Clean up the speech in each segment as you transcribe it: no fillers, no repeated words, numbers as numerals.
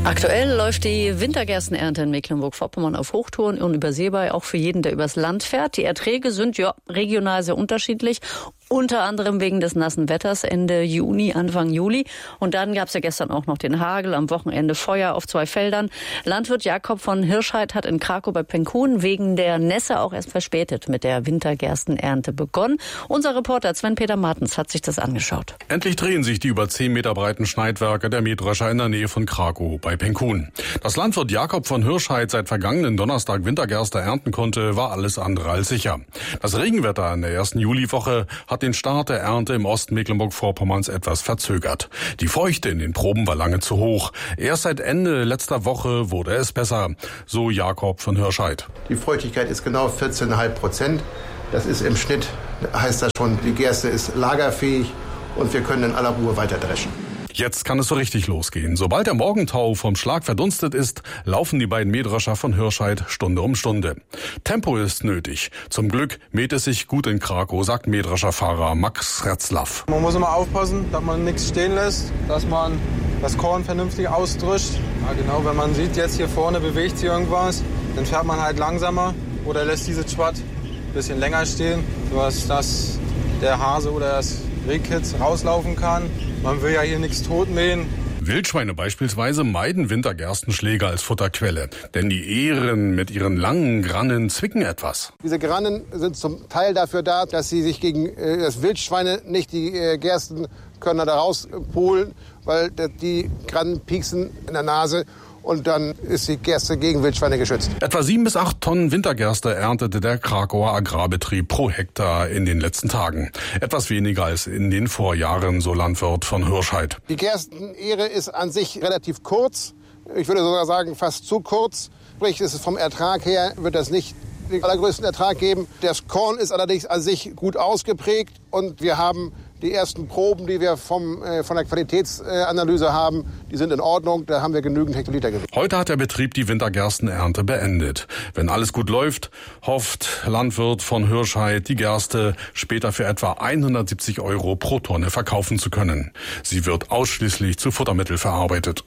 Aktuell läuft die Wintergerstenernte in Mecklenburg-Vorpommern auf Hochtouren, unübersehbar, auch für jeden, der übers Land fährt. Die Erträge sind regional sehr unterschiedlich. Unter anderem wegen des nassen Wetters Ende Juni, Anfang Juli. Und dann gab es ja gestern auch noch den Hagel, am Wochenende Feuer auf 2 Feldern. Landwirt Jakob von Hirscheid hat in Krakow bei Penkun wegen der Nässe auch erst verspätet mit der Wintergerstenernte begonnen. Unser Reporter Sven-Peter Martens hat sich das angeschaut. Endlich drehen sich die über 10 Meter breiten Schneidwerke der Mähdrescher in der Nähe von Krakow bei Penkun. Dass Landwirt Jakob von Hirscheid seit vergangenen Donnerstag Wintergerste ernten konnte, war alles andere als sicher. Das Regenwetter in der ersten Juliwoche hat den Start der Ernte im Osten Mecklenburg-Vorpommerns etwas verzögert. Die Feuchte in den Proben war lange zu hoch. Erst seit Ende letzter Woche wurde es besser, so Jakob von Hirscheid. Die Feuchtigkeit ist genau 14,5%. Das ist im Schnitt, heißt das schon, die Gerste ist lagerfähig und wir können in aller Ruhe weiter dreschen. Jetzt kann es so richtig losgehen. Sobald der Morgentau vom Schlag verdunstet ist, laufen die beiden Mähdrescher von Hirscheid Stunde um Stunde. Tempo ist nötig. Zum Glück mäht es sich gut in Krakow, sagt Mähdrescherfahrer Max Retzlaff. Man muss immer aufpassen, dass man nichts stehen lässt, dass man das Korn vernünftig ausdrischt. Ja, genau, wenn man sieht, jetzt hier vorne bewegt sich irgendwas, dann fährt man halt langsamer oder lässt dieses Schwatt ein bisschen länger stehen, sodass der Hase oder das Rehkitz rauslaufen kann. Man will ja hier nichts totmähen. Wildschweine beispielsweise meiden Wintergerstenschläge als Futterquelle, denn die Ähren mit ihren langen Grannen zwicken etwas. Diese Grannen sind zum Teil dafür da, dass sie sich gegen das Wildschweine nicht die Gerstenkörner da rauspolen, weil die Grannen pieksen in der Nase. Und dann ist die Gerste gegen Wildschweine geschützt. Etwa 7 bis 8 Tonnen Wintergerste erntete der Krakauer Agrarbetrieb pro Hektar in den letzten Tagen. Etwas weniger als in den Vorjahren, so Landwirt von Hirscheid. Die Gerstenähre ist an sich relativ kurz. Ich würde sogar sagen, fast zu kurz. Sprich, ist es vom Ertrag her, wird das nicht den allergrößten Ertrag geben. Das Korn ist allerdings an sich gut ausgeprägt und wir haben die ersten Proben, die wir von der Qualitätsanalyse haben, die sind in Ordnung. Da haben wir genügend Hektoliter Gewicht. Heute hat der Betrieb die Wintergerstenernte beendet. Wenn alles gut läuft, hofft Landwirt von Hirscheid, die Gerste später für etwa 170 € pro Tonne verkaufen zu können. Sie wird ausschließlich zu Futtermittel verarbeitet.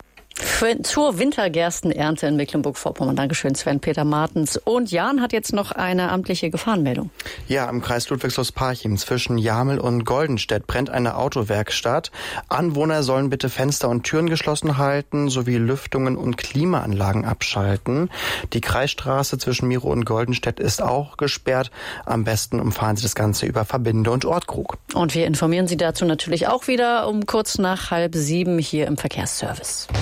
Zur Wintergerstenernte in Mecklenburg-Vorpommern. Dankeschön, Sven-Peter Martens. Und Jan hat jetzt noch eine amtliche Gefahrenmeldung. Ja, im Kreis Ludwigslust-Parchim zwischen Jamel und Goldenstedt brennt eine Autowerkstatt. Anwohner sollen bitte Fenster und Türen geschlossen halten, sowie Lüftungen und Klimaanlagen abschalten. Die Kreisstraße zwischen Miro und Goldenstedt ist auch gesperrt. Am besten umfahren Sie das Ganze über Verbinde und Ortkrug. Und wir informieren Sie dazu natürlich auch wieder um kurz nach 6:30 hier im Verkehrsservice.